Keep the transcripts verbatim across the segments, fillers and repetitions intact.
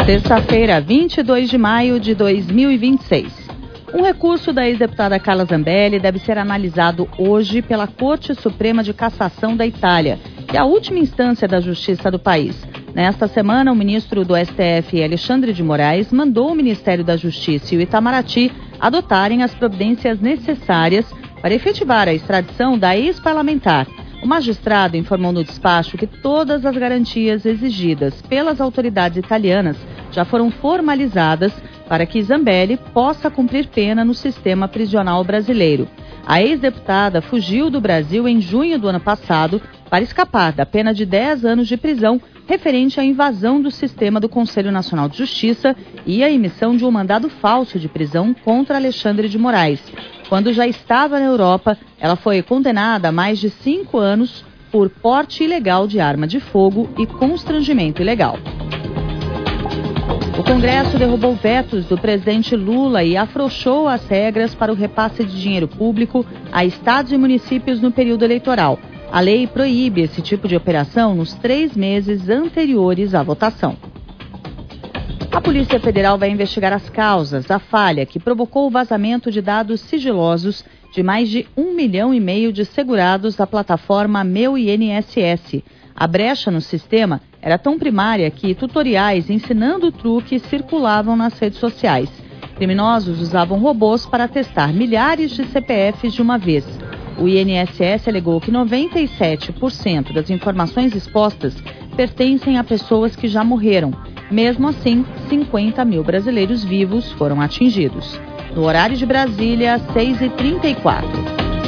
Sexta-feira, vinte e dois de maio de dois mil e vinte e seis. Um recurso da ex-deputada Carla Zambelli deve ser analisado hoje pela Corte Suprema de Cassação da Itália, que é a última instância da justiça do país. Nesta semana, o ministro do S T F, Alexandre de Moraes, mandou o Ministério da Justiça e o Itamaraty adotarem as providências necessárias para efetivar a extradição da ex-parlamentar. O magistrado informou no despacho que todas as garantias exigidas pelas autoridades italianas já foram formalizadas para que Zambelli possa cumprir pena no sistema prisional brasileiro. A ex-deputada fugiu do Brasil em junho do ano passado para escapar da pena de dez anos de prisão referente à invasão do sistema do Conselho Nacional de Justiça e à emissão de um mandado falso de prisão contra Alexandre de Moraes. Quando já estava na Europa, ela foi condenada a mais de cinco anos por porte ilegal de arma de fogo e constrangimento ilegal. O Congresso derrubou vetos do presidente Lula e afrouxou as regras para o repasse de dinheiro público a estados e municípios no período eleitoral. A lei proíbe esse tipo de operação nos três meses anteriores à votação. A Polícia Federal vai investigar as causas da falha que provocou o vazamento de dados sigilosos de mais de um milhão e meio de segurados da plataforma Meu I N S S. A brecha no sistema era tão primária que tutoriais ensinando o truque circulavam nas redes sociais. Criminosos usavam robôs para testar milhares de C P Fs de uma vez. O I N S S alegou que noventa e sete por cento das informações expostas pertencem a pessoas que já morreram. Mesmo assim, cinquenta mil brasileiros vivos foram atingidos. No horário de Brasília, seis e trinta e quatro.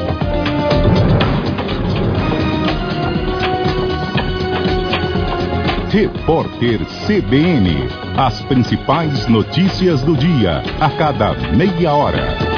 Repórter C B N. As principais notícias do dia, a cada meia hora.